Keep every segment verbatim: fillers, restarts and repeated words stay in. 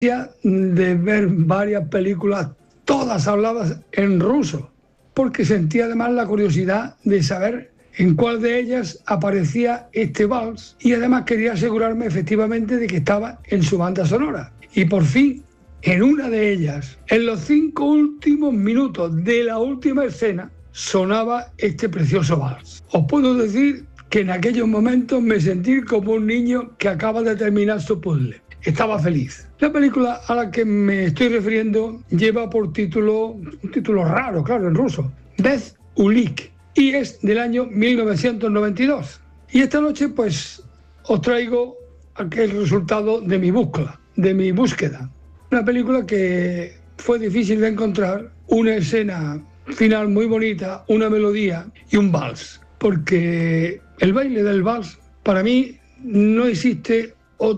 de ver varias películas, todas habladas en ruso, porque sentía además la curiosidad de saber en cuál de ellas aparecía este vals, y además quería asegurarme efectivamente de que estaba en su banda sonora. Y por fin, en una de ellas, en los cinco últimos minutos de la última escena, sonaba este precioso vals. Os puedo decir que en aquellos momentos me sentí como un niño que acaba de terminar su puzzle. Estaba feliz. La película a la que me estoy refiriendo lleva por título, un título raro, claro, en ruso, Bez Ulik, y es del año mil novecientos noventa y dos. Y esta noche, pues, os traigo aquel resultado de mi búsqueda, de mi búsqueda. Una película que fue difícil de encontrar, una escena final muy bonita, una melodía y un vals, porque el baile del vals, para mí, no existe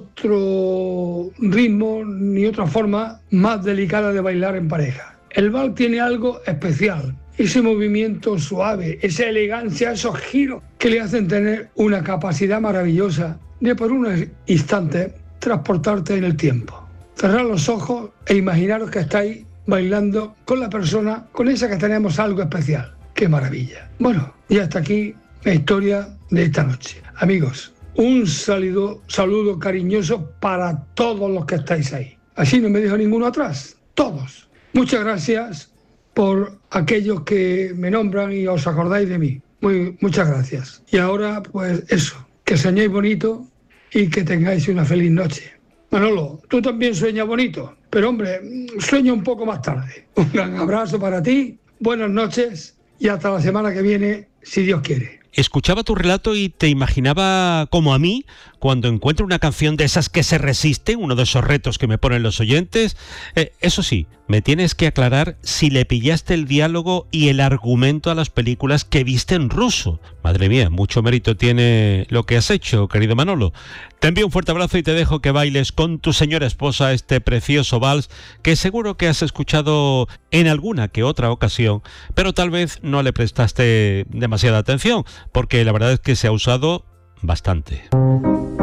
otro ritmo ni otra forma más delicada de bailar en pareja. El vals tiene algo especial, ese movimiento suave, esa elegancia, esos giros que le hacen tener una capacidad maravillosa de por unos instantes transportarte en el tiempo. Cerrar los ojos e imaginaros que estáis bailando con la persona con esa que tenemos algo especial. ¡Qué maravilla! Bueno, y hasta aquí la historia de esta noche. Amigos, un saludo, saludo cariñoso para todos los que estáis ahí. Así no me dejo ninguno atrás, todos. Muchas gracias por aquellos que me nombran y os acordáis de mí. Muy, muchas gracias. Y ahora, pues eso, que soñéis bonito y que tengáis una feliz noche. Manolo, tú también sueñas bonito, pero hombre, sueña un poco más tarde. Un gran abrazo para ti, buenas noches y hasta la semana que viene, si Dios quiere. Escuchaba tu relato y te imaginaba como a mí, cuando encuentro una canción de esas que se resisten, uno de esos retos que me ponen los oyentes. Eh, eso sí, me tienes que aclarar si le pillaste el diálogo y el argumento a las películas que viste en ruso. Madre mía, mucho mérito tiene lo que has hecho, querido Manolo. Te envío un fuerte abrazo y te dejo que bailes con tu señora esposa este precioso vals que seguro que has escuchado en alguna que otra ocasión, pero tal vez no le prestaste demasiada atención, porque la verdad es que se ha usado bastante.